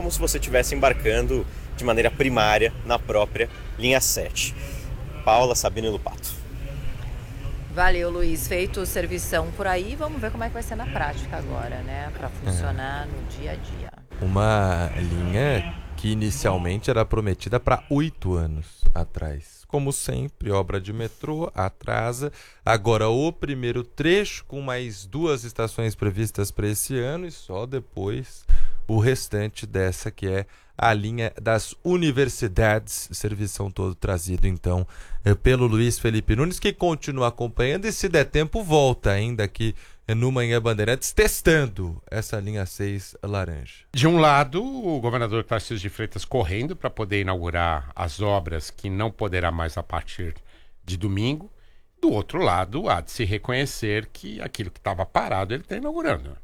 como se você estivesse embarcando de maneira primária na própria linha 7. Paula, Sabino e Lupato. Valeu, Luiz. Feito o servição por aí, vamos ver como é que vai ser na prática agora, né? Para funcionar no dia a dia. Uma linha que inicialmente era prometida para 8 anos atrás. Como sempre, obra de metrô atrasa. Agora o primeiro trecho, com mais 2 estações previstas para esse ano, e só depois o restante dessa, que é a linha das universidades. Servição todo trazido, então, pelo Luiz Felipe Nunes, que continua acompanhando e, se der tempo, volta ainda aqui no Manhã Bandeirantes, testando essa linha 6 laranja. De um lado, o governador Tarcísio de Freitas correndo para poder inaugurar as obras que não poderá mais a partir de domingo. Do outro lado, há de se reconhecer que aquilo que estava parado ele está inaugurando.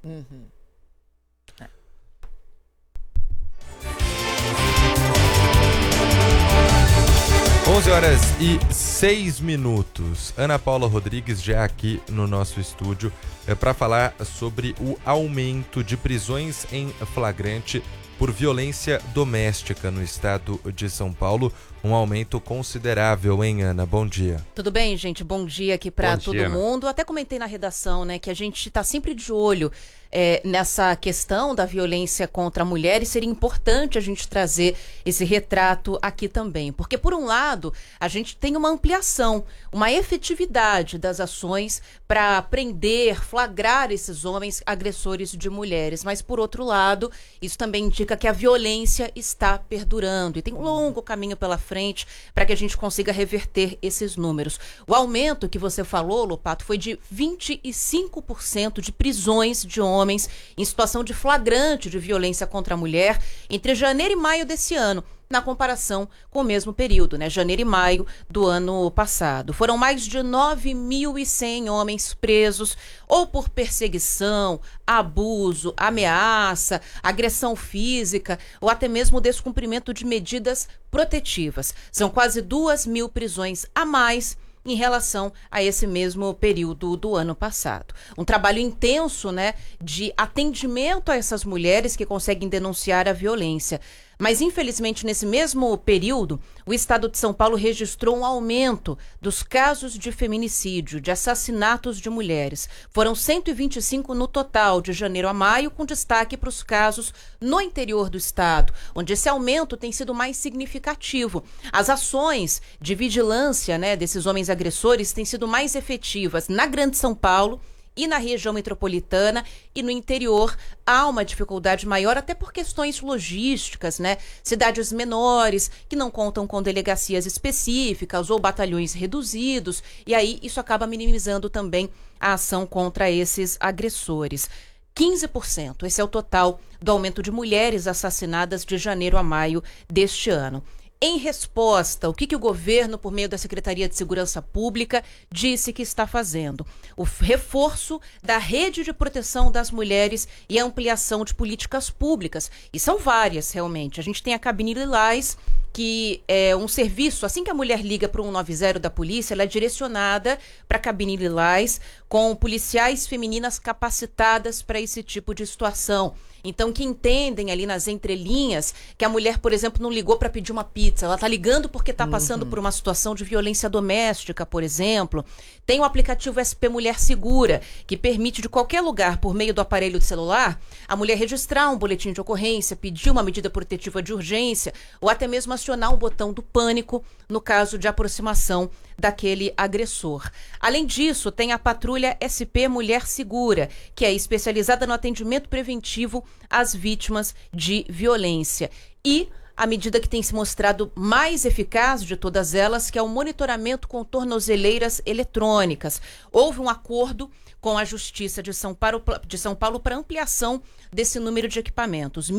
11h06. Ana Paula Rodrigues já aqui no nosso estúdio para falar sobre o aumento de prisões em flagrante por violência doméstica no estado de São Paulo. Um aumento considerável, hein, Ana? Bom dia. Tudo bem, gente? Bom dia aqui para todo mundo. Até comentei na redação, né, que a gente está sempre de olho nessa questão da violência contra a mulher, e seria importante a gente trazer esse retrato aqui também. Porque, por um lado, a gente tem uma ampliação, uma efetividade das ações para prender, flagrar esses homens agressores de mulheres. Mas, por outro lado, isso também indica que a violência está perdurando e tem um longo caminho pela frente para que a gente consiga reverter esses números. O aumento que você falou, Lupato, foi de 25% de prisões de homens em situação de flagrante de violência contra a mulher entre janeiro e maio desse ano, na comparação com o mesmo período, né? Janeiro e maio do ano passado. Foram mais de 9.100 homens presos, ou por perseguição, abuso, ameaça, agressão física, ou até mesmo descumprimento de medidas protetivas. São quase 2.000 prisões a mais em relação a esse mesmo período do ano passado. Um trabalho intenso, né, de atendimento a essas mulheres que conseguem denunciar a violência. Mas, infelizmente, nesse mesmo período, o estado de São Paulo registrou um aumento dos casos de feminicídio, de assassinatos de mulheres. Foram 125 no total, de janeiro a maio, com destaque para os casos no interior do estado, onde esse aumento tem sido mais significativo. As ações de vigilância, né, desses homens agressores têm sido mais efetivas na Grande São Paulo e na região metropolitana, e no interior há uma dificuldade maior, até por questões logísticas, né? Cidades menores, que não contam com delegacias específicas ou batalhões reduzidos, e aí isso acaba minimizando também a ação contra esses agressores. 15%, esse é o total do aumento de mulheres assassinadas de janeiro a maio deste ano. Em resposta, o que o governo, por meio da Secretaria de Segurança Pública, disse que está fazendo? O reforço da rede de proteção das mulheres e a ampliação de políticas públicas. E são várias, realmente. A gente tem a Cabine Lilás, que é um serviço, assim que a mulher liga para o 190 da polícia, ela é direcionada para a Cabine Lilás, com policiais femininas capacitadas para esse tipo de situação. Então, que entendem ali nas entrelinhas que a mulher, por exemplo, não ligou para pedir uma pizza, ela está ligando porque está passando por uma situação de violência doméstica, por exemplo. Tem o aplicativo SP Mulher Segura, que permite de qualquer lugar, por meio do aparelho de celular, a mulher registrar um boletim de ocorrência, pedir uma medida protetiva de urgência, ou até mesmo acionar o botão do pânico no caso de aproximação daquele agressor. Além disso, tem a patrulha SP Mulher Segura, que é especializada no atendimento preventivo às vítimas de violência. E a medida que tem se mostrado mais eficaz de todas elas, que é o monitoramento com tornozeleiras eletrônicas. Houve um acordo com a Justiça de São Paulo para ampliação desse número de equipamentos,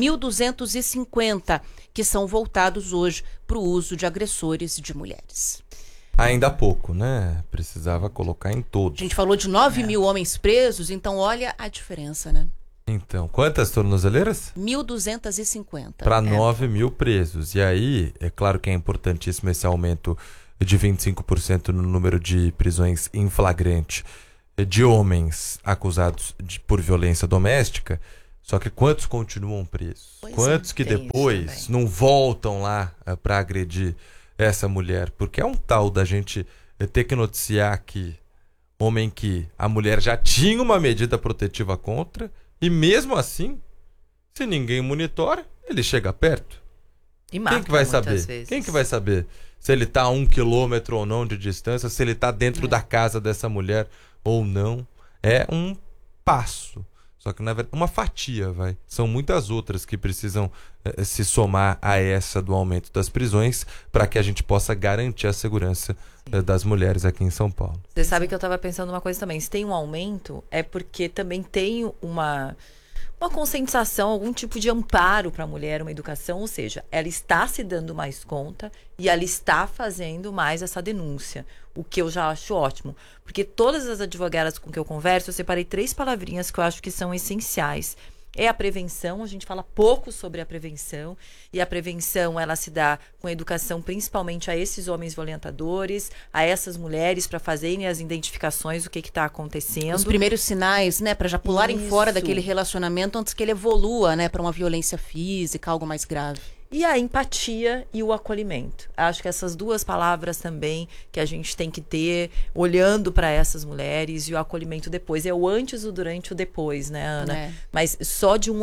1.250, que são voltados hoje para o uso de agressores de mulheres. Ainda há pouco, né? Precisava colocar em todos. A gente falou de 9.000 homens presos, então olha a diferença, né? Então, quantas tornozeleiras? 1.250. Para 9.000 presos. E aí, é claro que é importantíssimo esse aumento de 25% no número de prisões em flagrante de homens acusados por violência doméstica, Só que quantos continuam presos? Pois Quantos que depois não voltam lá para agredir essa mulher? Porque é um tal da gente ter que noticiar que homem que a mulher já tinha uma medida protetiva contra, e mesmo assim, se ninguém monitora, ele chega perto. E mata. Quem que vai saber? Vezes. Quem que vai saber se ele tá a 1 quilômetro ou não de distância, se ele tá dentro da casa dessa mulher ou não? É um passo. Só que, na verdade, uma fatia, vai. São muitas outras que precisam se somar a essa do aumento das prisões para que a gente possa garantir a segurança das mulheres aqui em São Paulo. Você sabe que eu estava pensando uma coisa também. Se tem um aumento, é porque também tem uma conscientização, algum tipo de amparo para a mulher, uma educação, ou seja, ela está se dando mais conta e ela está fazendo mais essa denúncia, o que eu já acho ótimo. Porque todas as advogadas com que eu converso, eu separei 3 palavrinhas que eu acho que são essenciais. É a prevenção, a gente fala pouco sobre a prevenção, e a prevenção ela se dá com educação principalmente a esses homens violentadores, a essas mulheres, para fazerem as identificações do que está acontecendo. Os primeiros sinais, né, para já pularem fora daquele relacionamento antes que ele evolua, né, para uma violência física, algo mais grave. E a empatia e o acolhimento. Acho que essas 2 palavras também que a gente tem que ter olhando para essas mulheres, e o acolhimento depois. É o antes, o durante e o depois, né, Ana? É. Mas só de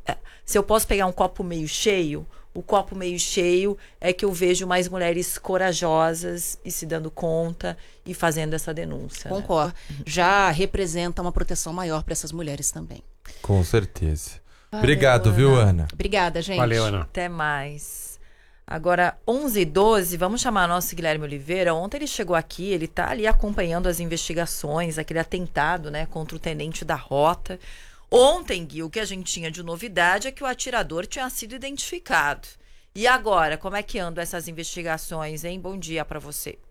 se eu posso pegar um copo meio cheio, o copo meio cheio é que eu vejo mais mulheres corajosas e se dando conta e fazendo essa denúncia. Concordo. Né? Já representa uma proteção maior para essas mulheres também. Com certeza. Valeu, Obrigado, viu, Ana? Obrigada, gente. Valeu, Ana. Até mais. Agora, 11h12, vamos chamar nosso Guilherme Oliveira. Ontem ele chegou aqui, ele está ali acompanhando as investigações, aquele atentado, né, contra o tenente da Rota. Ontem, Gui, o que a gente tinha de novidade é que o atirador tinha sido identificado. E agora, como é que andam essas investigações, hein? Bom dia para você.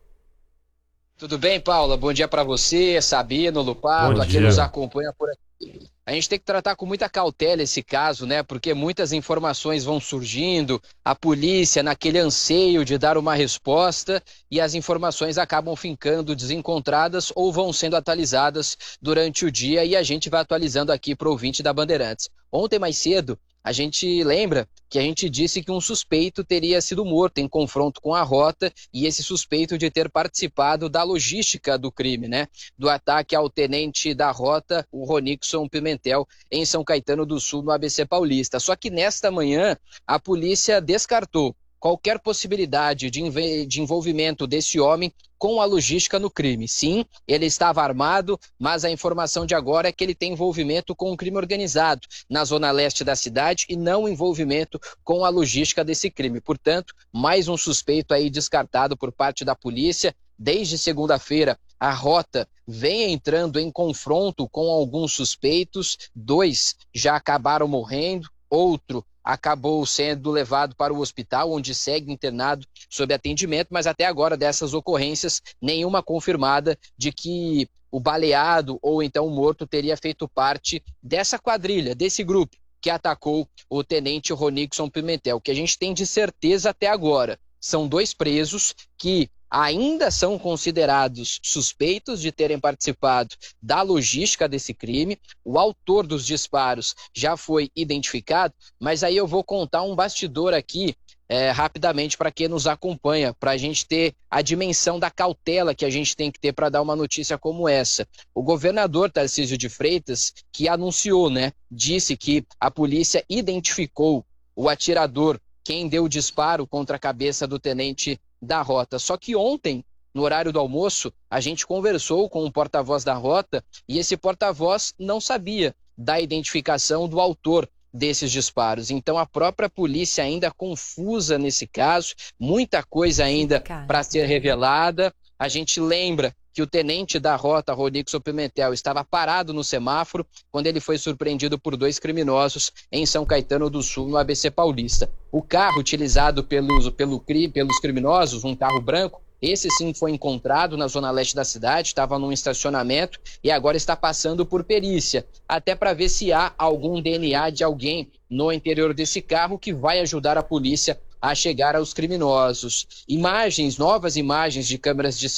Tudo bem, Paula? Bom dia para você, Sabino, Lupardo, a quem nos acompanha por aqui. A gente tem que tratar com muita cautela esse caso, né? Porque muitas informações vão surgindo, a polícia naquele anseio de dar uma resposta, e as informações acabam ficando desencontradas ou vão sendo atualizadas durante o dia, e a gente vai atualizando aqui para o ouvinte da Bandeirantes. Ontem mais cedo, a gente lembra que a gente disse que um suspeito teria sido morto em confronto com a Rota, e esse suspeito de ter participado da logística do crime, né? Do ataque ao tenente da Rota, o Ronixon Pimentel, em São Caetano do Sul, no ABC Paulista. Só que nesta manhã, a polícia descartou qualquer possibilidade de envolvimento desse homem com a logística no crime. Sim, ele estava armado, mas a informação de agora é que ele tem envolvimento com o crime organizado na zona leste da cidade e não envolvimento com a logística desse crime. Portanto, mais um suspeito aí descartado por parte da polícia. Desde segunda-feira, a Rota vem entrando em confronto com alguns suspeitos. 2 já acabaram morrendo, outro acabou sendo levado para o hospital, onde segue internado sob atendimento, mas até agora dessas ocorrências, nenhuma confirmada de que o baleado ou então o morto teria feito parte dessa quadrilha, desse grupo que atacou o tenente Ronixon Pimentel. O que a gente tem de certeza até agora são 2 presos que ainda são considerados suspeitos de terem participado da logística desse crime. O autor dos disparos já foi identificado, mas aí eu vou contar um bastidor aqui rapidamente para quem nos acompanha, para a gente ter a dimensão da cautela que a gente tem que ter para dar uma notícia como essa. O governador Tarcísio de Freitas, que anunciou, né, disse que a polícia identificou o atirador, quem deu o disparo contra a cabeça do tenente da Rota. Só que ontem, no horário do almoço, a gente conversou com o porta-voz da Rota, e esse porta-voz não sabia da identificação do autor desses disparos. Então a própria polícia ainda confusa nesse caso, muita coisa ainda para ser revelada. A gente lembra que o tenente da Rota, Ronixon Pimentel, estava parado no semáforo quando ele foi surpreendido por 2 criminosos em São Caetano do Sul, no ABC Paulista. O carro utilizado pelos criminosos, um carro branco, esse sim foi encontrado na zona leste da cidade, estava num estacionamento e agora está passando por perícia, até para ver se há algum DNA de alguém no interior desse carro que vai ajudar a polícia a chegar aos criminosos. Novas imagens de câmeras de